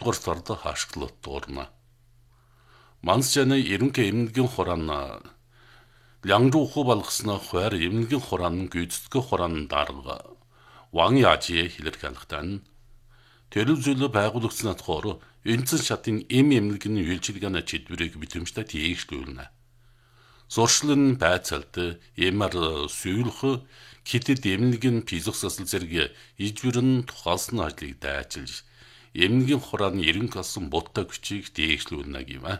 дугаар сард хаашглалт Мансчаны ерөнхий эмнэлгийн хураан Лянжуух балгасны хойр эмнэлгийн хураан гүйцэтгэх хураан дарга Ван Яжи илэрхийлэхдээ телевизэл байгуулагдсанаас хойш үндсэн шатын эмнэлгийн үйлчилгээний чиглэлийг битэмжтэй хийгшлүүлнэ. Зуршлын байцаалт эмэр сүйрх хитэд эмнэлгийн физиксэл зэрэг ижвэрэн тухайлсан ажлыг дайчилж эмнэлгийн хурааны ерөнхий асан буттай хүчийг дээгшлүүлнэ гэвэ.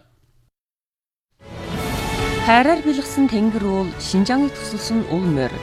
Хайраар бэлгсэн тэнгэр уул Шинжааныг тусалсан ул морь.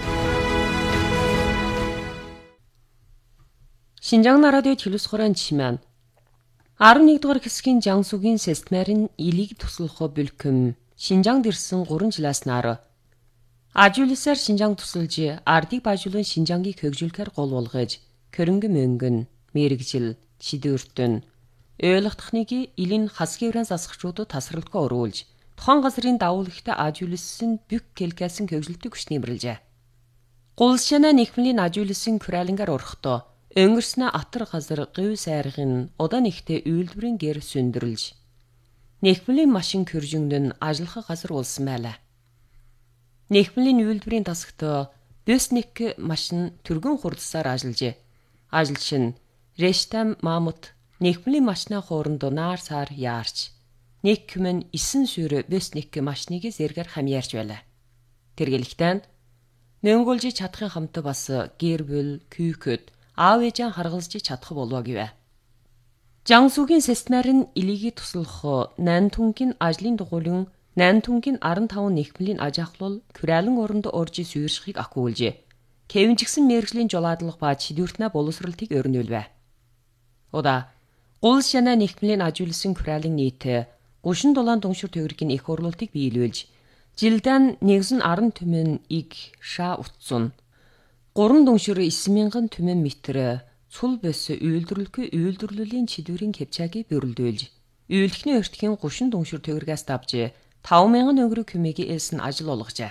Шинжаан радио телевиз хураан чимэн 11 дугаар хэсгийн Жансугийн Сестмэрийн илийг туслах бүлхэм Шинжаанд ирсэн 3 жилээс нар ажуулсаар Шинжаанг тусалж ардыг бажуулан Шинжаангийг хөгжүүлэхээр гол болгож хөрөнгө мөнгөн мэрэгжил шидвэртэн ойлгохдохныг илийн хасгийрэн засагчдад тасралтгүй оруулж тухайн газрын давуулагтай ажуулсан бүх келкэсэн хөгжөлтөг хүч нэмэрлжээ. Гулшана нэхмлийн ажуулсан күралингаар орохдоо өнгөрснө атар газар гів сайргын удаа нэгтээ үйлдвэрийн гэр сүндэрлж нэхмлийн машин хөржингөн ажиллах газар улсан байлаа. Нэхмлийн үйлдвэрийн тасагт Бёсник машин түргэн хурдсаар ажиллажээ. Ажилч нь Рештам Мамут нэхмлийн машины хооронд наар сар яарч Нэхмэн 9 сүр Бёсник машиныг зэргээр хамьяарч байлаа. Тэргэлэгтэн нөнгөлж чадахын хамт бас гэр бүл күйköд аав ээжээ харгалзж чадах болов гэвэ. Жансугийн Сестмэрийн илийг туслах Нантунгийн ажлын дугуйлан Нантунгийн 15 нэхмлийн аж ахуйл Күралин оронд орж сүйршихыг ахгүйжээ. Кевинжигсэн мэрэгжлийн жолоодлого ба чидвэртнэ боловсралтыг өрнүүлвэ. Удаа Гулшана нэхмлийн ажуулсан Күралин нийт 37 дүншир төгрөгийн их урлуултыг биелүүлж жилдэн 10 түмэн иг ша утсан 3 дүншир 9000 түмэн метр цул бос үйлдвэрлэлийн чидвэрийн кепчагийг бөрлдүүлж үйлдэхний өртгийн 30 дүншир төгрөгөөс давж 5000 өнгөрөө күмэгийн элсэн ажил олгожээ.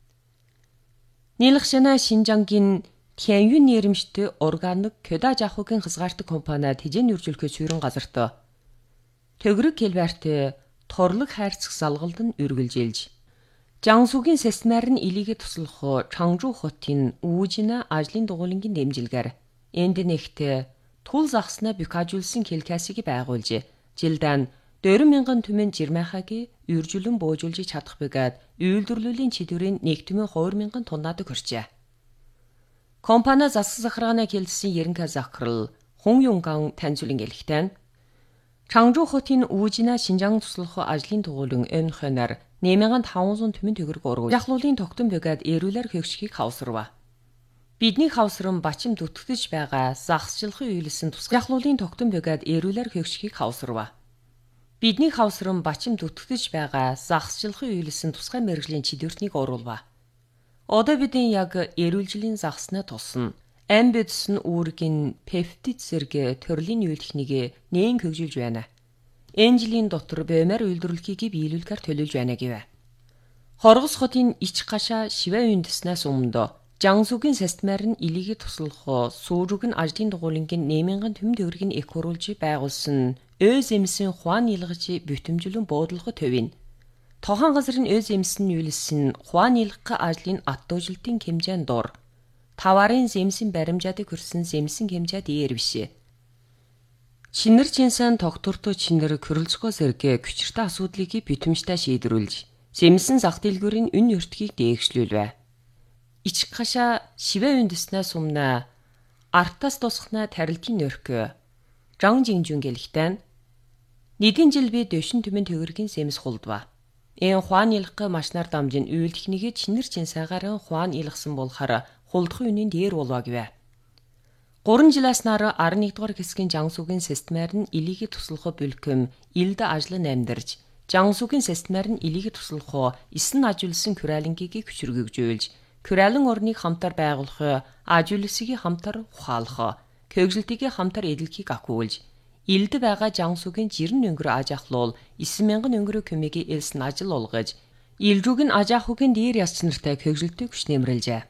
Нийлхшана Шинжаангийн Тяньюн нэрэмжтэй органик Кёдаж ахуйгийн хязгаартай компани тэжээний үржүүлэхээ сүйрэн газарт төгрөг келбарт торлог хайрцаг салгалд нь үргэлжилж Жансугийн Сестмэрийн илийг туслах Чангжу хотын Үүжина ажлын дугуйлангийн дэмжилгээр энд нэгт тул загснаа бюкажуулсан келкасыг байгуулж жилдэн 4000 түмэн жирмахагийн үржүүлэн боожуулж чадах бөгөөд үйлдвэрлэлийн чидвэрийн 1,200,000 тоннад хүрчээ. Компани засаг захиргааны хэлсэн ерөнхий захирал Хүн Юнган таньцуулан гэлэхдээ Чангжу хотын Үүжина Шинжаан туслах ажлын дугуйлан өнхөнөр 8500 түмэн төгрөг ургуул. Яхлуулын тогтон бөгөөд эрүүлэр хөгшгийг хавсарва. Бидний хавсран бачим дүтгэж байгаа загсчлахын үйлсэн тусгай яхлуулын тогтон бөгөөд эрүүлэр хөгшгийг хавсарва. Бидний хавсран бачим дүтгэж байгаа загсчлахын үйлсэн тусгай мэрэгжлийн чидвэртнийг оруулва. Одоо бидний яг эрүүлжлийн загснаа тусна. Амбидс нь үүргийн пептид зэрэг төрлийн үйлдэхнийг нээн хөгжүүлж байна. Энжлийн дотор бомер үйлдвэрлэхийг биелүүлэхээр төлөвлөж байна гэвэ. Хоргос хотын ич гашаа шивэ үндэснээс өмнө Жансугийн Сестмэрийн илийг туслах сүүрэг нь ажлын дугуйлангийн 8000 түмэн төгрөгийн их хуруулж байгуулсан Өз эмсэн Хуан илгаж бүтэмжлэн буудлах төвийн. Тохон газрын Өз эмсэн үйлсэн Хуан илгах ажлын аттуужилтын хэмжээнд дор таварын земсэн баримжаадыг хүрсэн земсэн хэмжээ дээр биш. Чинэр чинсэн тогтвортой чинэр körөлцгөө зэрэг хүчиртэй асуудлыг битэмжтэй шийдвэрлэж земсэн зах дэлгүүрийн үн өртгийг дээгшлүүлвэ. Ич гашаа шивэ үндэснээс өмнө артаас тусахна тарилтын өрх Жан Жинжүн гэлэхдээ нэгэн жил би дэшин түмэн төгрөгийн сэмс хулдва. Энэ Хуан илгах машинаар дамжин үйлдэхнийг чинэр чинсаагаар Хуан илгасан болохоор хулдах үнийн дээр болов гэвэ. 3 жилээс нар 11 дугаар хэсгийн Жансугийн Сестмэрийн илийг туслах бүлхэм илд ажлан амьдарч Жансугийн Сестмэрийн илийг туслах 9 ажуулсан Күралингийг хүчрэгжүүлж Күралин орныг хамтар байгуулах ажуулсыг хамтар ухаалах хөгжилтийг хамтар эдлэхийг ахиулж илд байгаа Жансугийн жирэн өнгөр аж ахлуул 9000 өнгөрөө көмөгийн элсэн ажил олгож илжүүг нь аж ахуйн дээр яс нартай хөгжилтийг хүч нэмэрлжээ.